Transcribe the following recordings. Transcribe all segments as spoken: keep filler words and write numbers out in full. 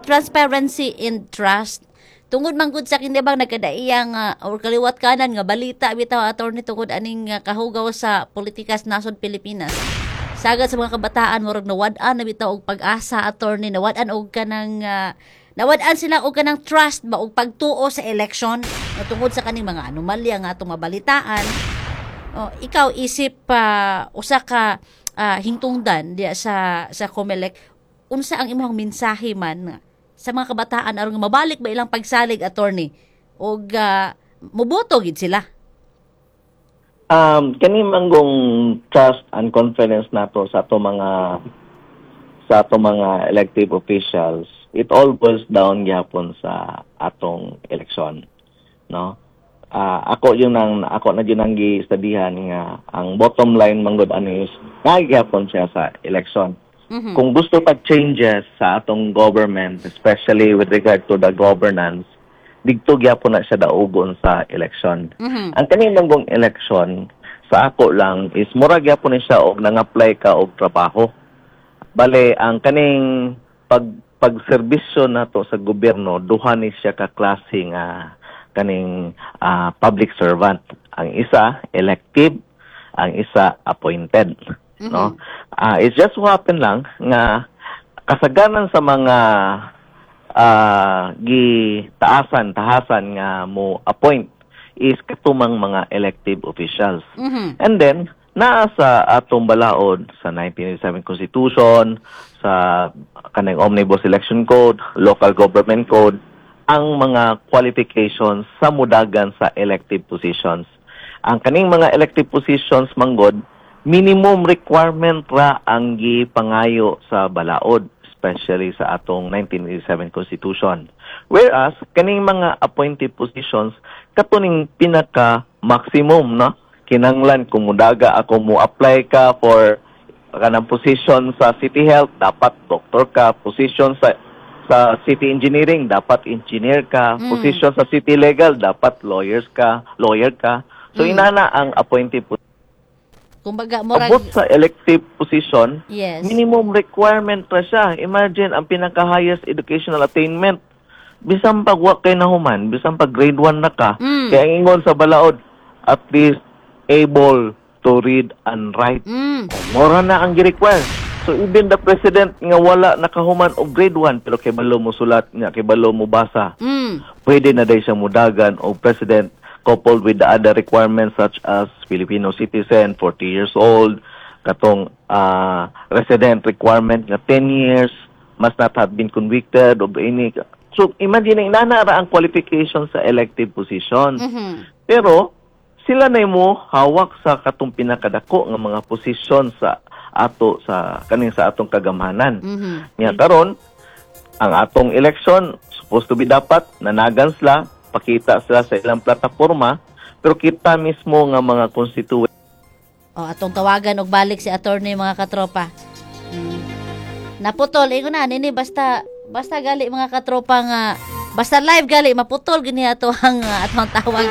transparency and trust. Tungod man gud sa kin di ba nagkadaiyang uh, or kaliwat kanan nga balita bitaw attorney tungod aning uh, kahugaw sa politika sa nasod Pilipinas. Sagad sa mga kabataan murag nawad-an na bitaw og pag-asa attorney, nawad-an og kanang uh, nawad-an sila og kanang trust ba og pagtuo sa election no, tungod sa kaning mga anomalya nga atong mabalitaan. Oh, ikaw isip pa uh, usa ka uh, hingtungdan diya sa sa COMELEC, unsa ang imong mensahe man sa mga kabataan aron mabalik ba ilang pagsalig attorney og uh, moboto gid sila? Um, kani manggong trust and confidence nato sa ato mga sa ato mga elective officials, it all boils down gyapon sa atong eleksyon, no? Uh, ako yung nang ako na yun ang gi-studyhan nga ang bottom line manggod ano is nagyapon siya sa eleksyon. Mm-hmm. Kung gusto pa changes sa atong government, especially with regard to the governance, dito gyapon na siya daugon sa election. Mm-hmm. Ang kaning manggong election sa ako lang is mura gyapon ni siya og nang-apply ka og trabaho. Bale ang kaning pag pagserbisyo nato sa gobyerno duha ni siya ka klase nga kaning uh, public servant. Ang isa elective, ang isa appointed. Mm-hmm. No? Uh, it's just so happen lang nga kasaganan sa mga uh, gitaasan, tahasan nga mo appoint is katumang mga elective officials. Mm-hmm. And then, naa sa atong balaod sa nineteen eighty-seven Constitution, sa kanang Omnibus Election Code, Local Government Code, ang mga qualifications sa mudagan sa elective positions. Ang kaning mga elective positions manggod, minimum requirement ra ang gipangayo sa balaod, especially sa atong nineteen eighty-seven Constitution. Whereas, kaning mga appointed positions, katuning pinaka-maximum, no? Kinanglan, kung mudaga ako mo apply ka for kanang position sa City Health, dapat doktor ka. Position sa sa City Engineering, dapat engineer ka. Mm. Position sa City Legal, dapat lawyers ka, lawyer ka. So, mm. inana ang appointed position. Kumbaga, murag... Abot sa elective position, yes. minimum requirement pa siya. Imagine, ang pinaka-highest educational attainment. Bisang pagwa kay nahuman, bisang pag grade one na ka, mm. kaya ingon sa balaod, at least able to read and write. Mm. Mora na ang gi-require. So, even the president nga wala nakahuman og grade one, pero kay balo mo sulat nga, kay balo mo basa, mm. pwede na day siya mudagan o president coupled with the other requirements such as Filipino citizen, forty years old, katong uh, resident requirement nga ten years, must not have been convicted of any. So, imagine, inanara ang qualification sa elective position. Mm-hmm. Pero, sila na mo hawak sa katong pinakadako nga mga posisyon sa ato sa kaning sa atong kagamhanan. Mm-hmm. Nga karon ang atong election supposed to be dapat nanagan sila, pakita sila sa ilang plataforma, pero kita mismo nga mga constituent. Oh, atong tawagan og balik si attorney mga katropa. Hmm. Naputol ingon na nini basta basta gali mga katropa nga basta live gali maputol gini ato ang uh, atong tawag.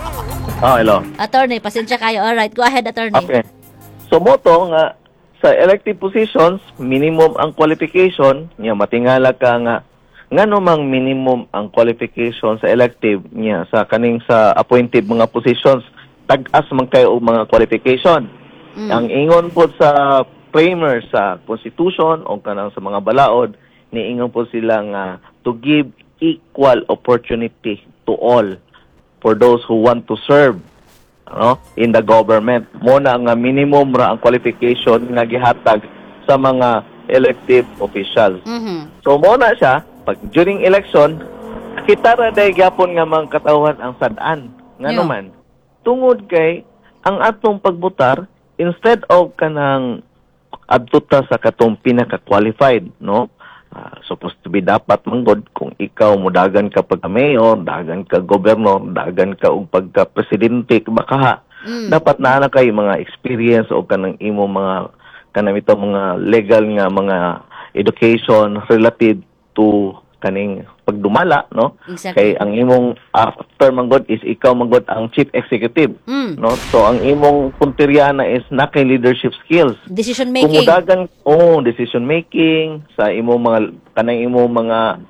Oh, hello. Attorney, pasensya kayo. All right, go ahead, attorney. Okay. So moto nga sa elective positions, minimum ang qualification, niya matingala ka nga ngano mang minimum ang qualification sa elective niya sa kaning sa appointed mga positions, tag-as man kayo og mga qualification. Mm. Ang ingon po sa framer sa Constitution o kanang sa mga balaod, niingon po sila nga to give equal opportunity to all for those who want to serve, no, in the government. Muna nga minimum ra ang qualification nga gihatag sa mga elective officials. Mm-hmm. So muna siya pag during election kita ra day gyapon nga mga katawhan ang sad-an ngano man tungod kay ang atong pagbutar instead of kanang adtuta sa katong pinaka-qualified, no? Uh, supposed to be dapat manggod kung ikaw mudagan ka pagka mayor, dagan ka gobernador, dagan ka og pagka presidente baka mm. dapat naa kay mga experience o kanang imo mga kanang ito mga legal nga mga education relative to kaning pagdumala, no? Exactly. Kay ang imong after manggod is ikaw manggod ang chief executive, mm. no? So ang imong punteriana is na kay leadership skills, decision making. Kumudagan oh decision making sa imong mga kanang imong mga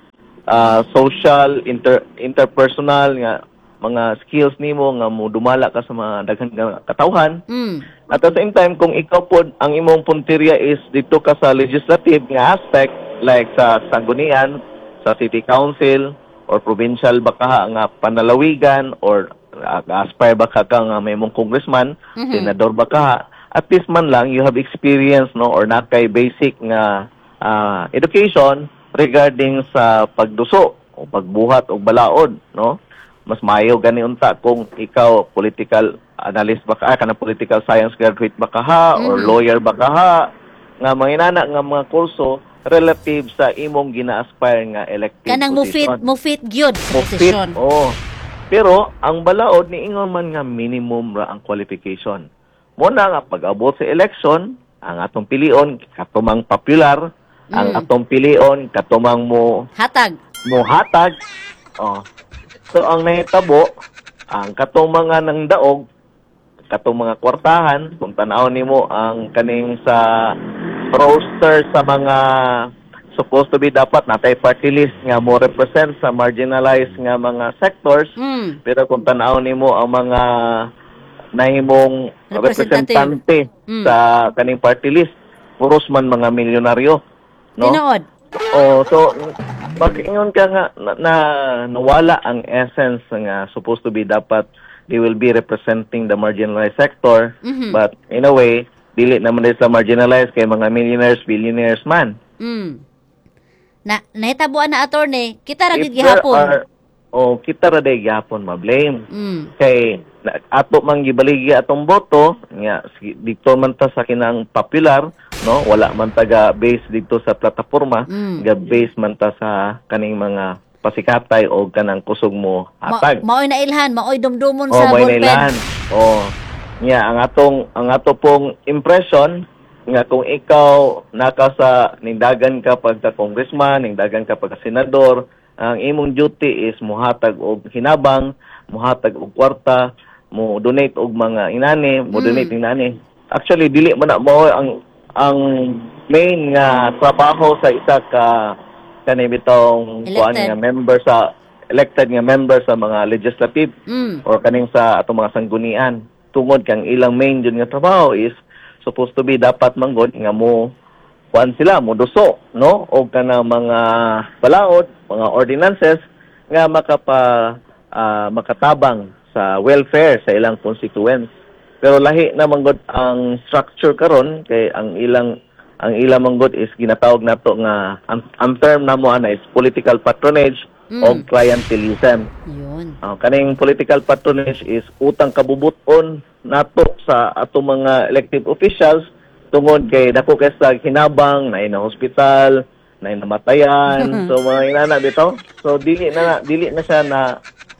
ah, social, inter, interpersonal nga mga skills nimo nga mo dumala ka sa mga daghang nga katawhan. Mm. At the same time, kung ikaw po, ang imong punteriya is dito ka sa legislative nga aspect, like sa sanggunian, sa city council, or provincial baka nga panalawigan, or uh, aspire baka ka nga may mong congressman, Mhm. senador baka, at least man lang, you have experience, no, or nakay basic nga ah, education regarding sa pagduso, o pagbuhat, o balaod, no? Mas mayo gani unta kung ikaw political analyst baka ah, kana political science graduate baka ha, or Mhm. lawyer baka ha, nga manginana nga mga kurso relative sa imong gina-aspire nga elective Kanang mo fit, position. mo fit gyud sa Mo fit, posisyon. oo. Pero ang balaod ni ingon man nga minimum ra ang qualification. Mo na nga pag-abot sa election, ang atong pilion katumang popular, ang Mm. atong pilion katumang mo Hatag. muhatag. Oh. So, ang nahitabo, ang katong mga nang daog, katong mga kwartahan, kung tanawon nimo ang kaning sa roster sa mga supposed to be dapat natay party list nga mo represent sa marginalized nga mga sectors, Mm. pero kung tanawon nimo ang mga nahimong Representative. representante Mm. sa kaning party list, puros man mga milyonaryo. No? Tinuod. Oh, so pag-ingon ka nga na, na nawala ang essence nga supposed to be dapat they will be representing the marginalized sector, Mhm. but in a way dili naman din sa marginalized kay mga millionaires, billionaires man. Mm. Na nahitabuan na attorney, kita ra If gid there gihapon. are- oh, kita ra day gihapon ma-blame. Mm. Kay na, ato mang gibaligi atong boto nga si- dito man ta sa kinang popular, no, wala man taga base dito sa plataporma, Mm. ga base man ta sa kaning mga pasikatay o kanang kusog mo Ma- hatag. maoy na ilhan, maoy dumdumon Oh, sa may ballpen. nailan. Oh. Nga ang atong ang ato pong impression nga kung ikaw naka sa nindagan ka pagka congressman, nindagan ka pagka senador, ang imong duty is muhatag og hinabang, muhatag og kwarta, mo donate og mga inani, mo Mm. donate inani. Actually dili man na mao ang ang main nga trabaho sa isa ka kanhi bitong kuan Elected. nga member sa elected nga member sa mga legislative Mm. or kaning sa atong mga sanggunian. Tungod kang ilang main jud nga trabaho is supposed to be dapat manggod nga mo kuan sila mo duso, no, o kana mga balaod, mga ordinances nga makapa ah, makatabang sa welfare sa ilang constituents. Pero lahi na manggod ang structure karon kay ang ilang ang ilang manggod is ginatawag nato nga ang, ang term na mo ana is political patronage Mm. o clientelism. Yun. Uh, kaning political patronage is utang kabubuton nato sa ato mga elected officials tungod kay dako kay sa hinabang na ina hospital, na namatayan, so mga inana bitaw. So dili na dili na siya na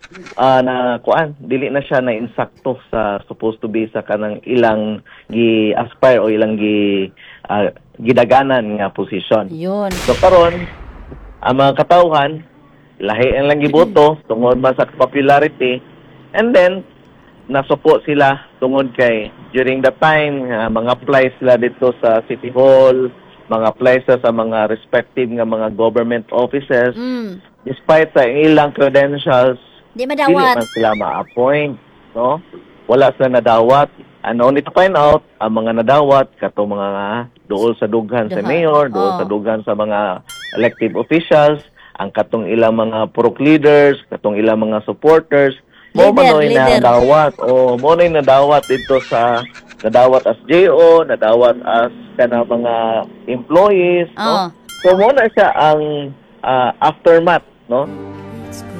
ah, na kuan, dili na siya na insakto sa supposed to be sa kanang ilang gi aspire o ilang gi ah, gidaganan nga posisyon. Yun. So karon ang mga katawhan lahi ang lang giboto tungod man sa popularity, and then nasupo sila tungod kay during the time nga mga apply sila dito sa City Hall, mga apply sila sa mga respective nga mga government offices, Mm. despite sa ilang credentials Di dili madawat. man sila ma-appoint, no? Wala sila nadawat. And only to find out, ang mga nadawat, kato mga dool sa dughan sa Duha. mayor, dool Oh. sa dughan sa mga elective officials, ang katong ilang mga purok leaders, katong ilang mga supporters, mo Leader, manoy na leader. nadawat. O, mo na nadawat dito sa, nadawat as J O, nadawat as kana mga employees, Oh. no? So, mo na siya ang ah, aftermath, no?